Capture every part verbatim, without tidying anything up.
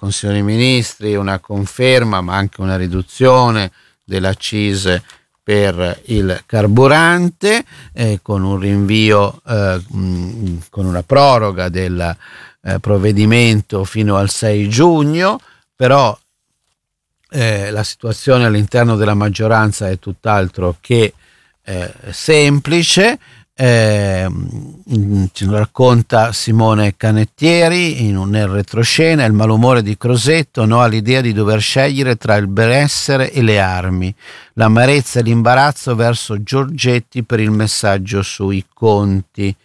Consiglio dei Ministri una conferma ma anche una riduzione delle accise per il carburante, eh, con un rinvio, eh, mh, con una proroga del eh, provvedimento fino al sei giugno, però eh, la situazione all'interno della maggioranza è tutt'altro che eh, semplice. Eh, ci racconta Simone Canettieri in un nel retroscena: il malumore di Crosetto, no all'idea di dover scegliere tra il benessere e le armi, l'amarezza e l'imbarazzo verso Giorgetti per il messaggio sui conti.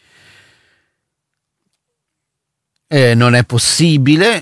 Eh, non è possibile,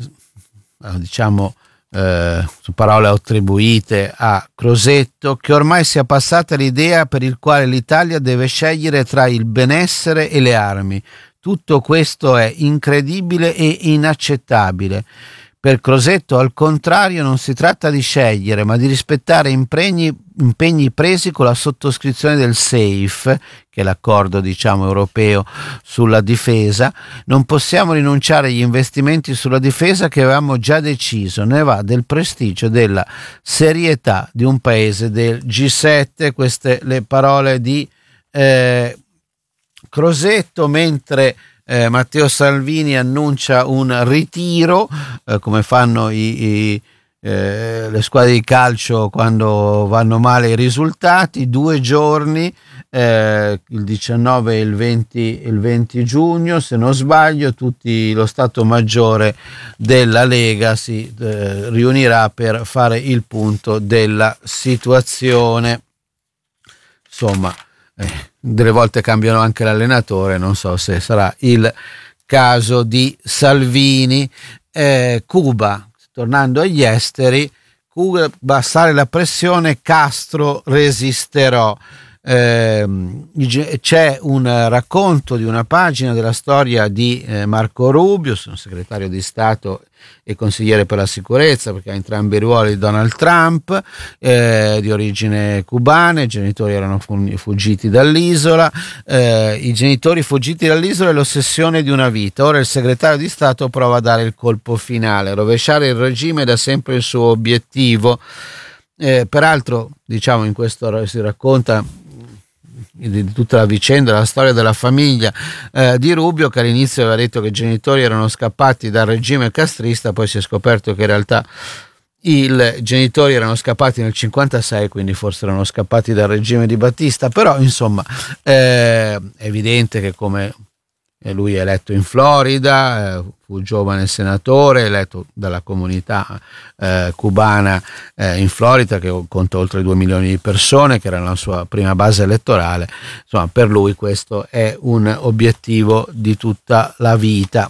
diciamo, Eh, su parole attribuite a Crosetto, che ormai sia passata l'idea per il quale l'Italia deve scegliere tra il benessere e le armi. Tutto questo è incredibile e inaccettabile. Per Crosetto, al contrario, non si tratta di scegliere, ma di rispettare impegni, impegni presi con la sottoscrizione del SAFE, che è l'accordo, diciamo, europeo sulla difesa. Non possiamo rinunciare agli investimenti sulla difesa che avevamo già deciso. Ne va del prestigio, della serietà di un paese del G sette. Queste le parole di eh, Crosetto, mentre Eh, Matteo Salvini annuncia un ritiro, eh, come fanno i, i, eh, le squadre di calcio quando vanno male i risultati. Due giorni, eh, il diciannove e il venti, il venti giugno, se non sbaglio, tutti lo Stato Maggiore della Lega si eh, riunirà per fare il punto della situazione. Insomma, eh, delle volte cambiano anche l'allenatore, non so se sarà il caso di Salvini. eh, Cuba, tornando agli esteri, Cuba, abbassare la pressione, Castro resisterò. Eh, c'è un racconto di una pagina della storia di eh, Marco Rubio, sono segretario di Stato e consigliere per la sicurezza, perché ha entrambi i ruoli di Donald Trump, eh, di origine cubana. I genitori erano fuggiti dall'isola, eh, i genitori fuggiti dall'isola è l'ossessione di una vita. Ora il segretario di Stato prova a dare il colpo finale, rovesciare il regime è da sempre il suo obiettivo. Eh, peraltro, diciamo, in questo si racconta di tutta la vicenda, la storia della famiglia eh, di Rubio, che all'inizio aveva detto che i genitori erano scappati dal regime castrista, poi si è scoperto che in realtà i genitori erano scappati nel cinquantasei, quindi forse erano scappati dal regime di Battista. Però insomma eh, è evidente che, come lui è eletto in Florida, eh, fu giovane senatore, eletto dalla comunità eh, cubana eh, in Florida, che conta oltre due milioni di persone, che era la sua prima base elettorale. Insomma, per lui questo è un obiettivo di tutta la vita.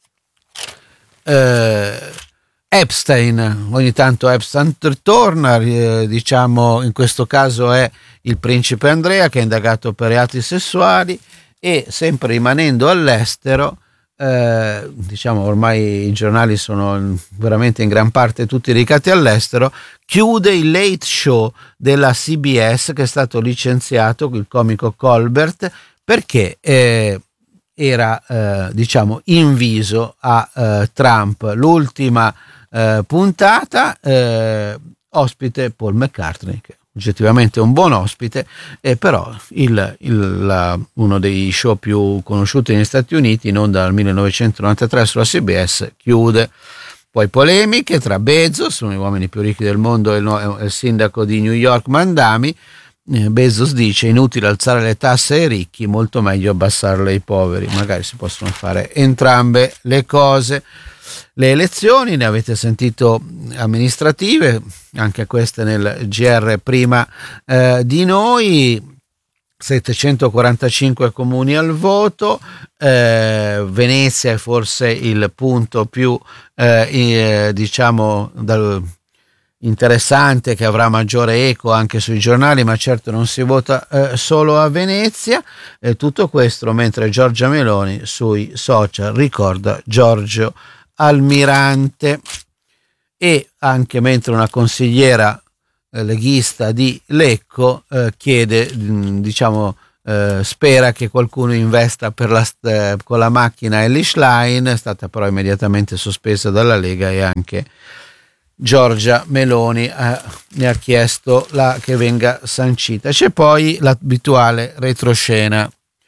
Eh, Epstein, ogni tanto Epstein torna, eh, diciamo, in questo caso è il principe Andrea, che è indagato per reati sessuali. E sempre rimanendo all'estero, eh, diciamo, ormai i giornali sono veramente in gran parte tutti dedicati all'estero, chiude il Late Show della C B S, che è stato licenziato, il comico Colbert, perché eh, era eh, diciamo inviso a eh, Trump. L'ultima eh, puntata, eh, ospite Paul McCartney, che oggettivamente un buon ospite, eh, però il, il, la, uno dei show più conosciuti negli Stati Uniti, in onda dal millenovecentonovantatré sulla C B S, chiude. Poi polemiche tra Bezos, uno degli uomini più ricchi del mondo, e il, il sindaco di New York Mandami. eh, Bezos dice: inutile alzare le tasse ai ricchi, molto meglio abbassarle ai poveri. Magari si possono fare entrambe le cose. Le elezioni, ne avete sentito, amministrative, anche queste nel G R prima eh, di noi, settecentoquarantacinque comuni al voto, eh, Venezia è forse il punto più eh, diciamo dal, interessante, che avrà maggiore eco anche sui giornali, ma certo non si vota eh, solo a Venezia. E tutto questo mentre Giorgia Meloni sui social ricorda Giorgio Almirante, e anche mentre una consigliera eh, leghista di Lecco eh, chiede, diciamo, eh, spera che qualcuno investa per la, eh, con la macchina Elly Schlein, è stata però immediatamente sospesa dalla Lega, e anche Giorgia Meloni eh, ne ha chiesto la, che venga sancita. C'è poi l'abituale retroscena.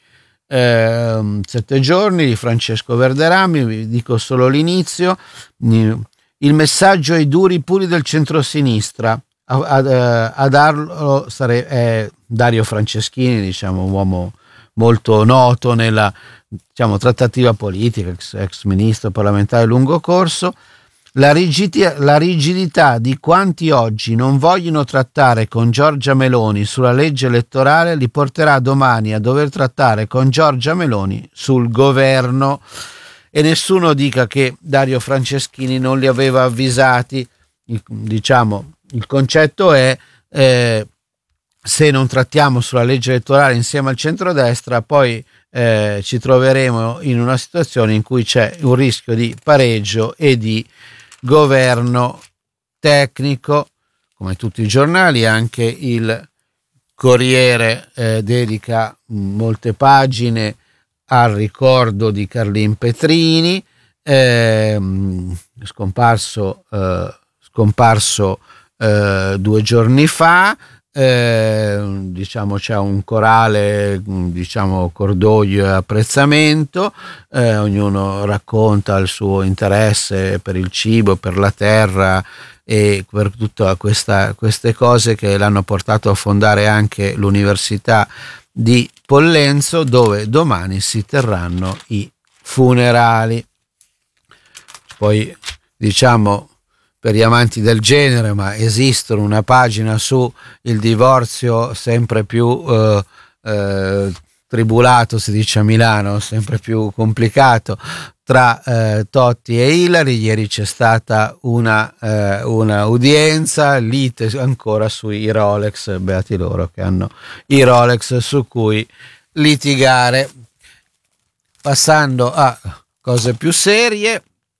Eh, sette giorni di Francesco Verderami, vi dico solo l'inizio. Il messaggio ai duri puri del centrosinistra, a, a, a darlo sare, è Dario Franceschini, diciamo un uomo molto noto nella, diciamo, trattativa politica, ex, ex ministro parlamentare lungo corso. La rigidità, la rigidità di quanti oggi non vogliono trattare con Giorgia Meloni sulla legge elettorale li porterà domani a dover trattare con Giorgia Meloni sul governo. E nessuno dica che Dario Franceschini non li aveva avvisati. Il, diciamo, il concetto è eh, se non trattiamo sulla legge elettorale insieme al centrodestra, poi eh, ci troveremo in una situazione in cui c'è un rischio di pareggio e di governo tecnico. Come tutti i giornali, anche il Corriere eh, dedica molte pagine al ricordo di Carlin Petrini, eh, scomparso, eh, scomparso eh, due giorni fa. Eh, diciamo c'è un corale, diciamo cordoglio e apprezzamento, eh, ognuno racconta il suo interesse per il cibo, per la terra e per tutte queste cose che l'hanno portato a fondare anche l'Università di Pollenzo, dove domani si terranno i funerali. Poi, diciamo, per gli amanti del genere, ma esistono, una pagina su il divorzio sempre più eh, eh, tribulato, si dice a Milano, sempre più complicato, tra eh, Totti e Hillary. Ieri c'è stata una, eh, una udienza, lite ancora sui Rolex, beati loro che hanno i Rolex su cui litigare. Passando a cose più serie,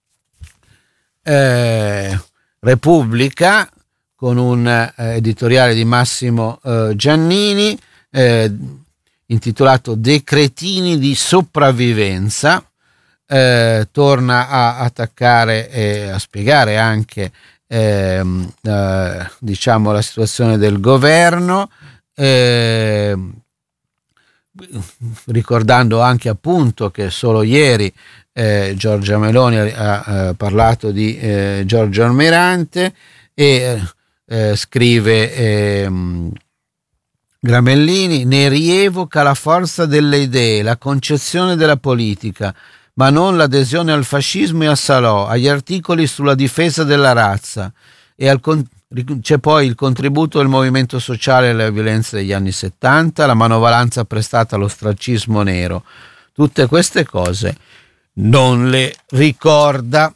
eh, Repubblica, con un eh, editoriale di Massimo eh, Giannini eh, intitolato Decretini di sopravvivenza, eh, torna a attaccare e a spiegare anche eh, eh, diciamo la situazione del governo, eh, ricordando anche appunto che solo ieri Eh, Giorgia Meloni ha, ha parlato di eh, Giorgio Almirante e eh, scrive eh, Gramellini: ne rievoca la forza delle idee, la concezione della politica, ma non l'adesione al fascismo e a Salò, agli articoli sulla difesa della razza, e al con- c'è poi il contributo del movimento sociale alle violenze degli anni settanta, la manovalanza prestata allo stracismo nero. Tutte queste cose non le ricorda.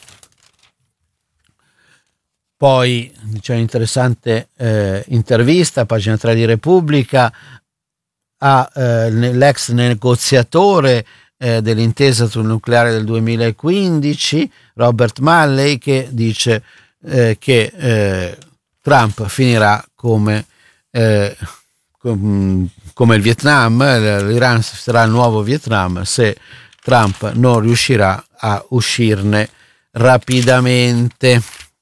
Poi c'è un'interessante eh, intervista, pagina tre di Repubblica, a eh, l'ex negoziatore eh, dell'intesa sul nucleare del duemilaquindici, Robert Malley, che dice eh, che eh, Trump finirà come eh, com, come il Vietnam, l'Iran sarà il nuovo Vietnam se Trump non riuscirà a uscirne rapidamente.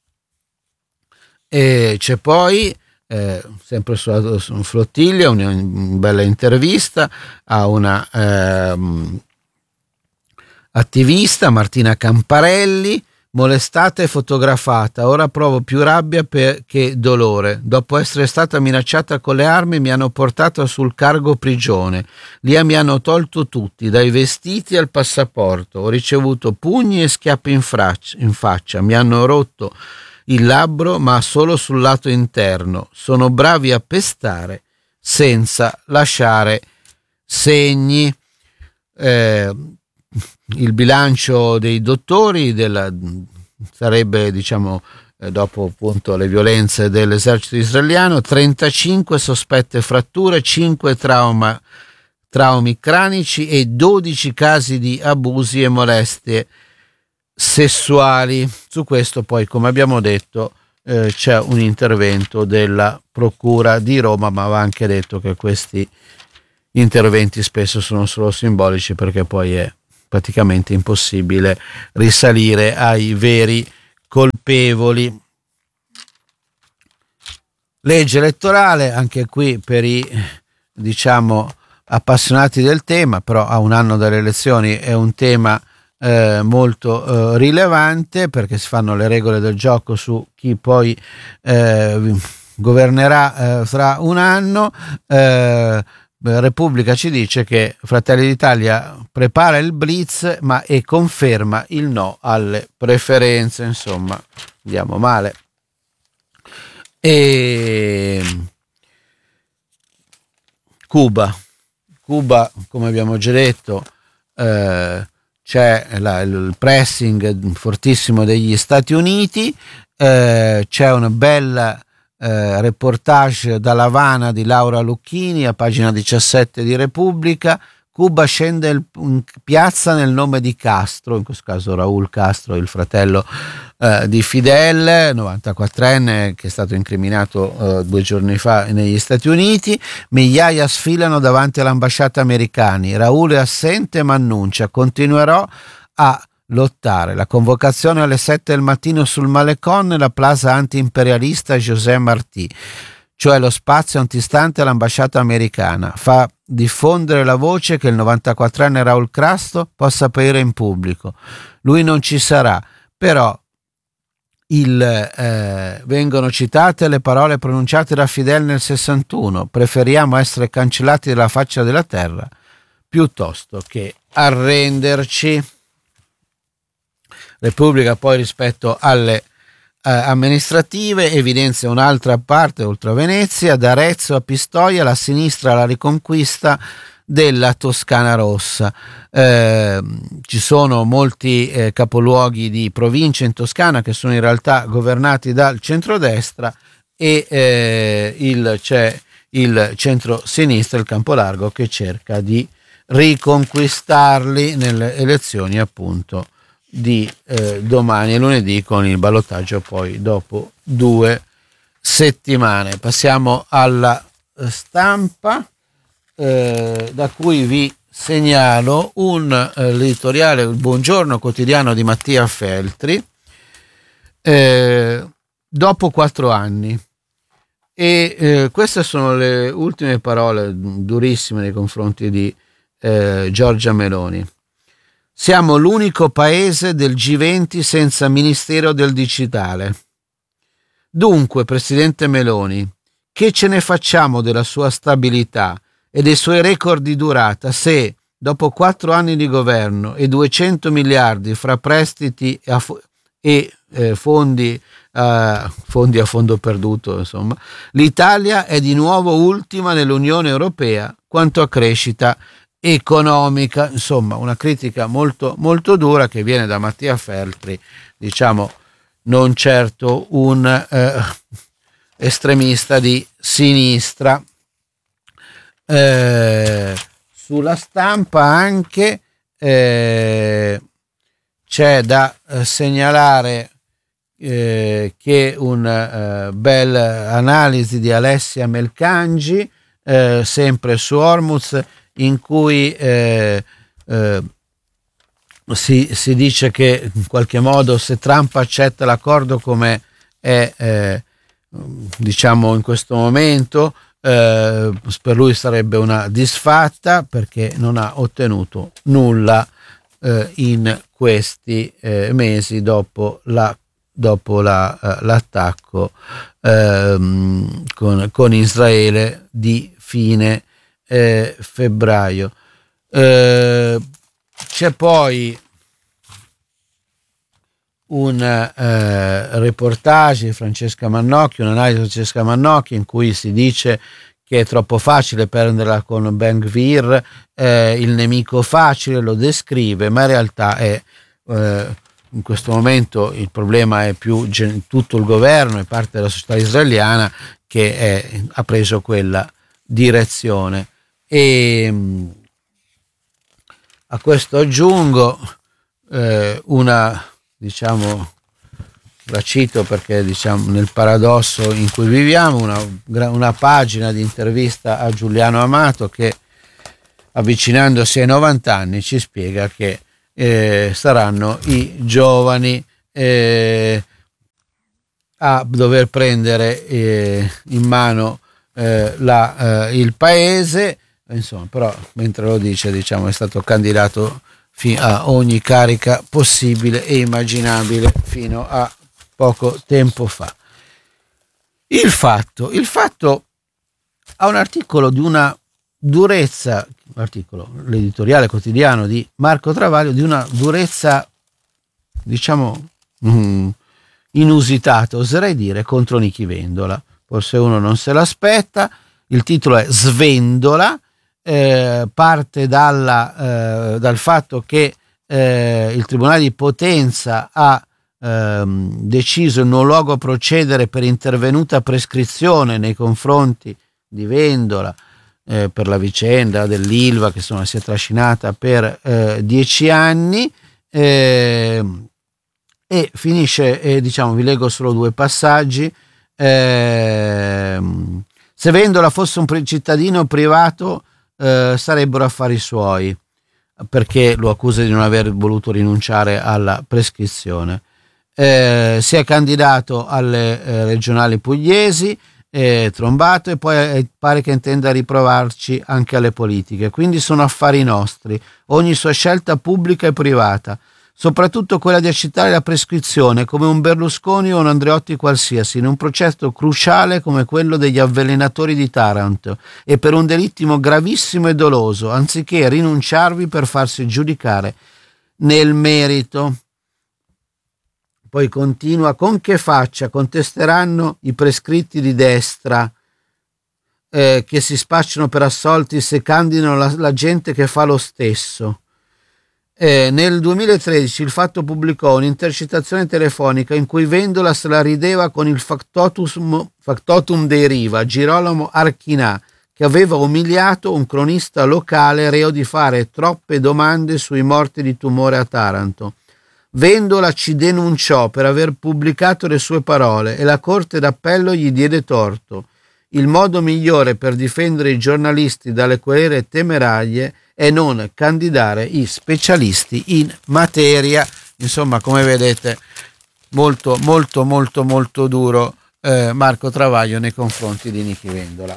E c'è poi, eh, sempre sulla su flottiglia, una, una bella intervista a una ehm, attivista, Martina Camparelli, molestata e fotografata. Ora provo più rabbia per, che dolore. Dopo essere stata minacciata con le armi mi hanno portato sul cargo prigione. Lì mi hanno tolto tutti, dai vestiti al passaporto. Ho ricevuto pugni e schiaffi in, fraccia, in faccia. Mi hanno rotto il labbro, ma solo sul lato interno. Sono bravi a pestare senza lasciare segni. Eh, il bilancio dei dottori della, sarebbe, diciamo, eh, dopo appunto le violenze dell'esercito israeliano: trentacinque sospette fratture, cinque trauma, traumi cranici e dodici casi di abusi e molestie sessuali. Su questo poi, come abbiamo detto, eh, c'è un intervento della Procura di Roma, ma va anche detto che questi gli interventi spesso sono solo simbolici, perché poi è praticamente impossibile risalire ai veri colpevoli. Legge elettorale, anche qui per i, diciamo, appassionati del tema, però a un anno dalle elezioni è un tema eh, molto eh, rilevante, perché si fanno le regole del gioco su chi poi eh, governerà eh, fra un anno. eh, Repubblica ci dice che Fratelli d'Italia prepara il blitz, ma e conferma il no alle preferenze. Insomma, andiamo male. E Cuba, Cuba, come abbiamo già detto, eh, c'è la, il pressing fortissimo degli Stati Uniti, eh, c'è una bella eh, reportage dalla Havana di Laura Lucchini a pagina diciassette di Repubblica. Cuba scende in piazza nel nome di Castro, in questo caso Raúl Castro, il fratello eh, di Fidel, novantaquattrenne, che è stato incriminato eh, due giorni fa negli Stati Uniti. Migliaia sfilano davanti all'ambasciata americana. Raúl è assente ma annuncia: continuerò a lottare. La convocazione alle sette del mattino sul Malecón nella plaza anti-imperialista José Martí, cioè lo spazio antistante all'ambasciata americana, fa diffondere la voce che il novantaquattrenne Raúl Castro possa apparire in pubblico. Lui non ci sarà, però il, eh, vengono citate le parole pronunciate da Fidel nel sessantuno: preferiamo essere cancellati dalla faccia della terra piuttosto che arrenderci. Repubblica poi, rispetto alle Uh, amministrative, evidenzia un'altra parte oltre a Venezia: da Arezzo a Pistoia, la sinistra alla riconquista della Toscana rossa. Uh, ci sono molti uh, capoluoghi di provincia in Toscana che sono in realtà governati dal centrodestra, e uh, il, c'è il centro-sinistra, il Campolargo, che cerca di riconquistarli nelle elezioni appunto di eh, domani e lunedì, con il ballottaggio poi dopo due settimane. Passiamo alla Stampa, eh, da cui vi segnalo un eh, editoriale, il Buongiorno quotidiano di Mattia Feltri, eh, dopo quattro anni. E eh, queste sono le ultime parole durissime nei confronti di eh, Giorgia Meloni. Siamo l'unico paese del G venti senza Ministero del Digitale. Dunque, Presidente Meloni, che ce ne facciamo della sua stabilità e dei suoi record di durata se, dopo quattro anni di governo e duecento miliardi fra prestiti e, fo- e eh, fondi, uh, fondi a fondo perduto, insomma, l'Italia è di nuovo ultima nell'Unione Europea quanto a crescita economica? Insomma, una critica molto molto dura che viene da Mattia Feltri, diciamo non certo un eh, estremista di sinistra. Eh, sulla Stampa anche eh, c'è da eh, segnalare eh, che un eh, bel analisi di Alessia Melcangi, eh, sempre su Hormuz, in cui eh, eh, si, si dice che in qualche modo, se Trump accetta l'accordo come è eh, diciamo in questo momento, eh, per lui sarebbe una disfatta, perché non ha ottenuto nulla eh, in questi eh, mesi dopo, la, dopo la, uh, l'attacco eh, con, con Israele di fine Eh, febbraio. Eh, c'è poi un eh, reportage di Francesca Mannocchi, un'analisi di Francesca Mannocchi, in cui si dice che è troppo facile prenderla con Ben Gvir, eh, il nemico facile, lo descrive, ma in realtà è eh, in questo momento il problema è più gen- tutto il governo e parte della società israeliana che è, ha preso quella direzione. E a questo aggiungo eh, una, diciamo, la cito perché diciamo nel paradosso in cui viviamo, una, una pagina di intervista a Giuliano Amato che avvicinandosi ai novanta anni, ci spiega che eh, saranno i giovani eh, a dover prendere eh, in mano eh, la, eh, il paese. Insomma, però mentre lo dice, diciamo, è stato candidato a ogni carica possibile e immaginabile fino a poco tempo fa. Il fatto, il fatto ha un articolo di una durezza, l'articolo, l'editoriale quotidiano di Marco Travaglio, di una durezza, diciamo, mm, inusitata, oserei dire, contro Nichi Vendola. Forse uno non se l'aspetta. Il titolo è Svendola. Eh, parte dalla, eh, dal fatto che eh, il Tribunale di Potenza ha ehm, deciso in non luogo a procedere per intervenuta prescrizione nei confronti di Vendola eh, per la vicenda dell'Ilva che insomma si è trascinata per eh, dieci anni eh, e finisce, eh, diciamo, vi leggo solo due passaggi. Eh, se Vendola fosse un cittadino privato Eh, sarebbero affari suoi, perché lo accusa di non aver voluto rinunciare alla prescrizione. Eh, si è candidato alle eh, regionali pugliesi, eh, trombato, e poi eh, pare che intenda riprovarci anche alle politiche. Quindi sono affari nostri, ogni sua scelta pubblica e privata, soprattutto quella di accettare la prescrizione come un Berlusconi o un Andreotti qualsiasi, in un processo cruciale come quello degli avvelenatori di Taranto e per un delittimo gravissimo e doloso, anziché rinunciarvi per farsi giudicare nel merito. Poi continua: con che faccia contesteranno i prescritti di destra eh, che si spacciano per assolti se candidano la, la gente che fa lo stesso? Eh, nel duemilatredici il Fatto pubblicò un'intercettazione telefonica in cui Vendola se la rideva con il factotum, factotum dei Riva, Girolamo Archinà, che aveva umiliato un cronista locale reo di fare troppe domande sui morti di tumore a Taranto. Vendola ci denunciò per aver pubblicato le sue parole e la Corte d'Appello gli diede torto. Il modo migliore per difendere i giornalisti dalle querele temerarie è non candidare i specialisti in materia. Insomma, come vedete, molto molto molto molto duro eh, Marco Travaglio nei confronti di Nichi Vendola.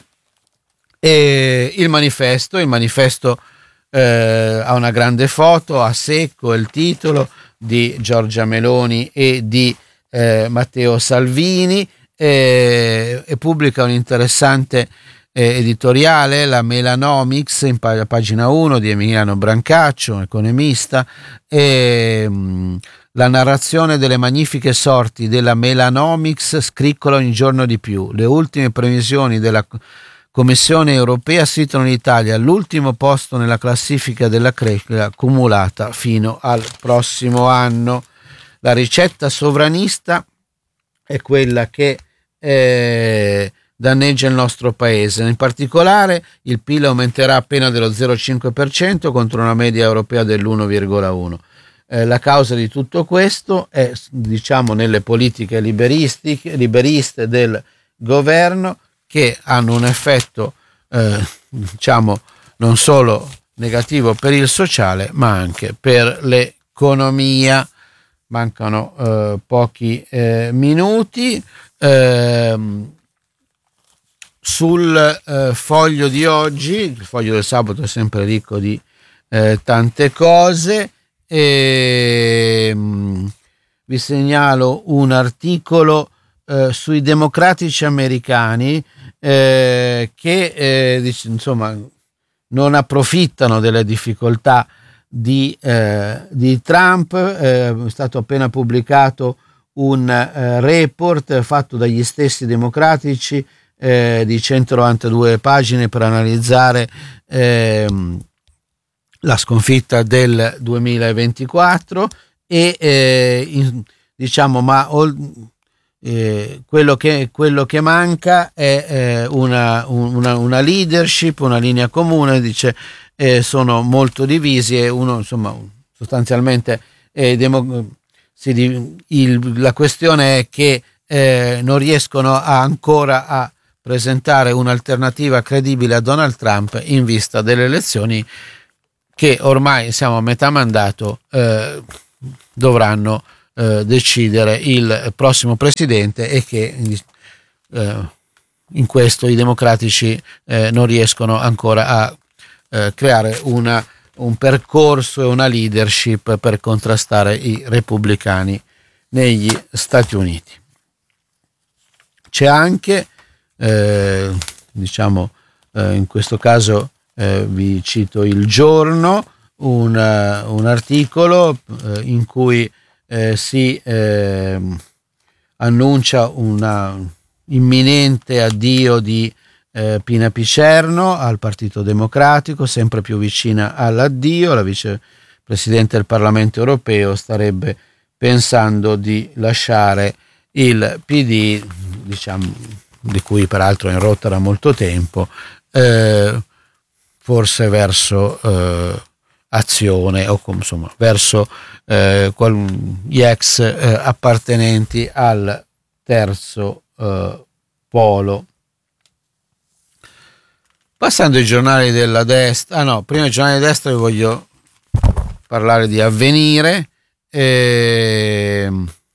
E il manifesto, il manifesto eh, ha una grande foto a secco, il titolo di Giorgia Meloni e di eh, Matteo Salvini, eh, e pubblica un interessante Eh, editoriale, la Melanomics, in pag- pagina uno, di Emiliano Brancaccio, economista, e mh, la narrazione delle magnifiche sorti della Melanomics scriccola ogni giorno di più. Le ultime previsioni della Commissione europea situano l'Italia all'ultimo posto nella classifica della crescita accumulata fino al prossimo anno. La ricetta sovranista è quella che eh, danneggia il nostro paese. In particolare il P I L aumenterà appena dello zero virgola cinque per cento contro una media europea dell'uno virgola uno. Eh, la causa di tutto questo è, diciamo, nelle politiche liberistiche, liberiste del governo, che hanno un effetto eh, diciamo non solo negativo per il sociale ma anche per l'economia. Mancano eh, pochi eh, minuti. Eh, Sul eh, foglio di oggi, il foglio del sabato è sempre ricco di eh, tante cose, e mh, vi segnalo un articolo eh, sui democratici americani eh, che eh, dic- insomma non approfittano delle difficoltà di, eh, di Trump. Eh, è stato appena pubblicato un eh, report fatto dagli stessi democratici Eh, di centonovantadue pagine per analizzare eh, la sconfitta del duemilaventiquattro e eh, in, diciamo ma eh, quello, che, quello che manca è eh, una, una, una leadership, una linea comune. Dice eh, sono molto divisi e uno insomma sostanzialmente eh, demo, si, il, la questione è che eh, non riescono a, ancora a presentare un'alternativa credibile a Donald Trump in vista delle elezioni che ormai siamo a metà mandato, eh, dovranno eh, decidere il prossimo presidente, e che eh, in questo i democratici eh, non riescono ancora a eh, creare una, un percorso e una leadership per contrastare i repubblicani negli Stati Uniti. C'è anche, eh, diciamo, eh, in questo caso eh, vi cito Il Giorno, un, uh, un articolo eh, in cui eh, si eh, annuncia un imminente addio di eh, Pina Picerno al Partito Democratico, sempre più vicina all'addio. La vicepresidente del Parlamento europeo starebbe pensando di lasciare il P D, diciamo, di cui peraltro è in rotta da molto tempo, eh, forse verso eh, Azione o insomma verso eh, qual, gli ex eh, appartenenti al terzo eh, polo. Passando ai giornali della destra, ah no, prima i giornali di destra vi voglio parlare di Avvenire. Eh,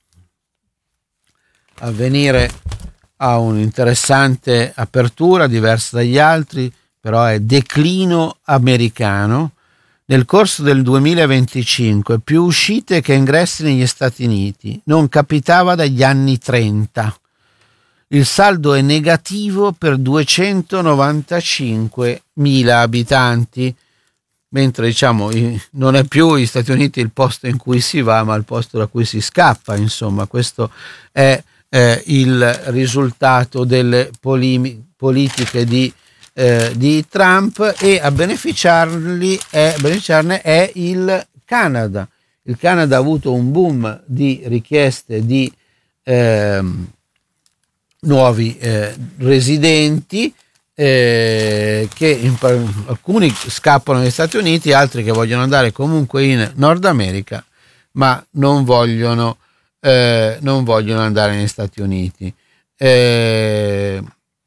Avvenire ha un'interessante apertura, diversa dagli altri, però è declino americano. Nel corso del duemilaventicinque più uscite che ingressi negli Stati Uniti, non capitava dagli anni trenta. Il saldo è negativo per duecentonovantacinquemila abitanti, mentre diciamo non è più gli Stati Uniti il posto in cui si va, ma il posto da cui si scappa. Insomma, questo è eh, il risultato delle poli- politiche di Eh, di Trump, e a beneficiarli è, beneficiarne è il Canada. Il Canada ha avuto un boom di richieste di eh, nuovi eh, residenti, eh, che in, alcuni scappano negli Stati Uniti, altri che vogliono andare comunque in Nord America, ma non vogliono, eh, non vogliono andare negli Stati Uniti. Eh,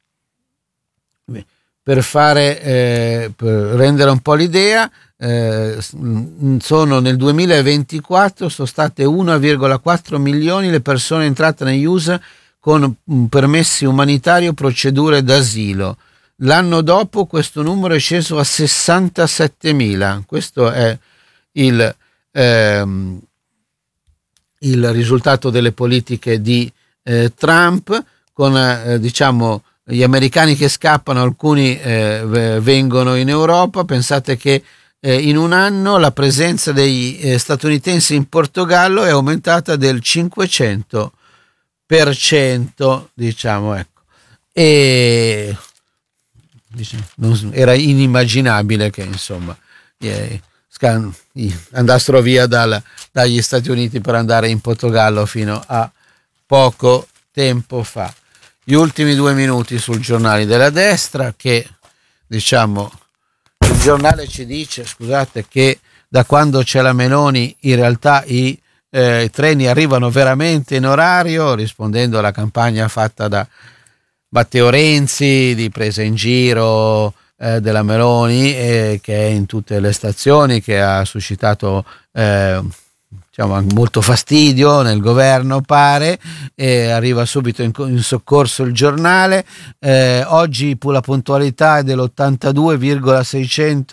Per fare, eh, per rendere un po' l'idea, eh, sono nel duemilaventiquattro sono state uno virgola quattro milioni le persone entrate negli U S A con permessi umanitari o procedure d'asilo. L'anno dopo questo numero è sceso a sessantasettemila. Questo è il, ehm, il risultato delle politiche di eh, Trump, con eh, diciamo gli americani che scappano, alcuni eh, vengono in Europa. Pensate che eh, in un anno la presenza degli eh, statunitensi in Portogallo è aumentata del cinquecento per cento, diciamo, ecco. E diciamo, non, era inimmaginabile che insomma eh, scan, andassero via dal, dagli Stati Uniti per andare in Portogallo fino a poco tempo fa. Gli ultimi due minuti sul giornale della destra, che diciamo il giornale ci dice, scusate, che da quando c'è la Meloni in realtà i, eh, i treni arrivano veramente in orario, rispondendo alla campagna fatta da Matteo Renzi di presa in giro eh, della Meloni, eh, che è in tutte le stazioni, che ha suscitato eh, diciamo molto fastidio nel governo, pare, e arriva subito in, in soccorso il giornale. Eh, oggi la puntualità è dell'ottantadue virgola sei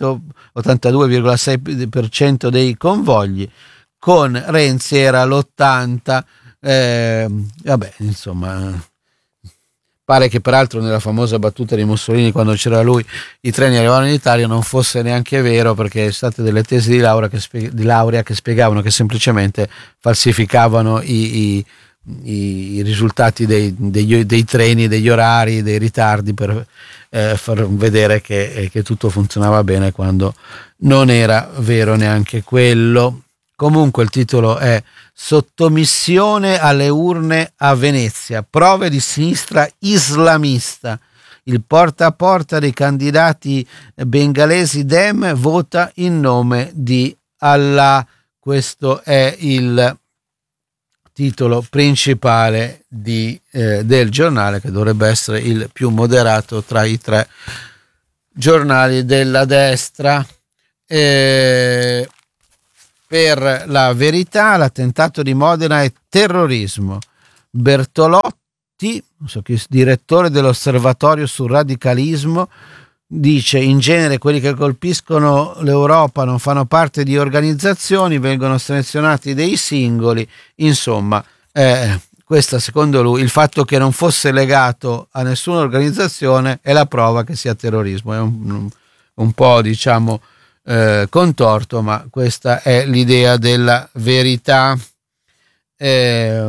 per cento dei convogli, con Renzi era l'ottanta. Eh, vabbè, insomma, pare che peraltro nella famosa battuta di Mussolini, quando c'era lui, i treni arrivavano in Italia, non fosse neanche vero, perché ci sono state delle tesi di laurea che, spie- di laurea che spiegavano che semplicemente falsificavano i, i, i risultati dei, dei, dei treni, degli orari, dei ritardi, per eh, far vedere che, eh, che tutto funzionava bene, quando non era vero neanche quello. Comunque il titolo è Sottomissione alle urne a Venezia, prove di sinistra islamista. Il porta a porta dei candidati bengalesi Dem vota in nome di Allah. Questo è il titolo principale di, eh, del giornale, che dovrebbe essere il più moderato tra i tre giornali della destra. Eh, per La Verità, l'attentato di Modena è terrorismo. Bertolotti, non so chi, direttore dell'Osservatorio sul radicalismo, dice: in genere quelli che colpiscono l'Europa non fanno parte di organizzazioni, vengono selezionati dei singoli. Insomma, eh, questa secondo lui, il fatto che non fosse legato a nessuna organizzazione è la prova che sia terrorismo. È un, un po', diciamo, eh, contorto, ma questa è l'idea della Verità. Eh,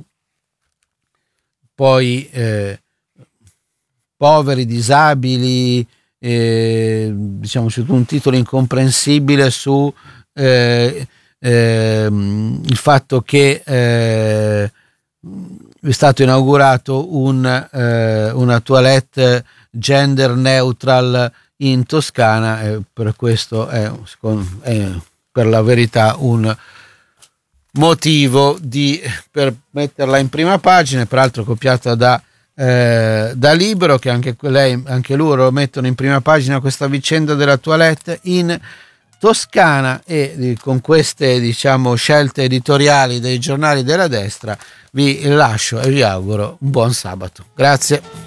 poi eh, poveri, disabili, eh, diciamo, su un titolo incomprensibile su eh, eh, il fatto che eh, è stato inaugurato un, eh, una toilette gender neutral in Toscana, e per questo è, è per La Verità un motivo di, per metterla in prima pagina, peraltro copiata da, eh, da Libero, che anche, lei, anche loro mettono in prima pagina questa vicenda della toilette in Toscana. E eh, con queste, diciamo, scelte editoriali dei giornali della destra vi lascio e vi auguro un buon sabato. Grazie.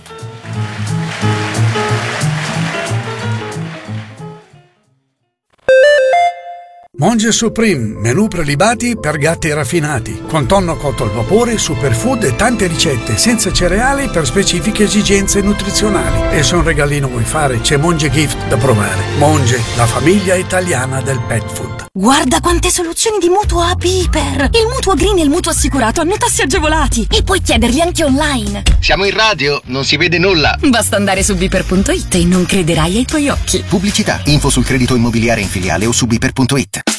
Monge Supreme, menù prelibati per gatti raffinati, con tonno cotto al vapore, superfood e tante ricette senza cereali per specifiche esigenze nutrizionali. E se un regalino vuoi fare, c'è Monge Gift da provare. Monge, la famiglia italiana del pet food. Guarda quante soluzioni di mutuo a Piper! Il mutuo green e il mutuo assicurato hanno tassi agevolati e puoi chiederli anche online. Siamo in radio, non si vede nulla. Basta andare su biper punto it e non crederai ai tuoi occhi. Pubblicità, info sul credito immobiliare in filiale o su biper punto it.